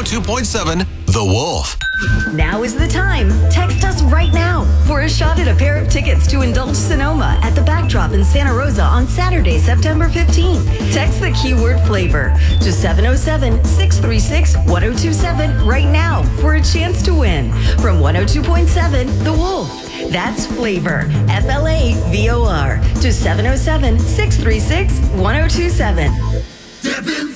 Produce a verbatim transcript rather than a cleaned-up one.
two point seven The Wolf. Now is the time. Text us right now for a shot at a pair of tickets to Indulge Sonoma at the Backdrop in Santa Rosa on Saturday, September fifteenth. Text the keyword flavor to seven oh seven, six three six, one oh two seven right now for a chance to win from one oh two point seven The Wolf. That's flavor, F L A V O R, to seven oh seven, six three six, one oh two seven.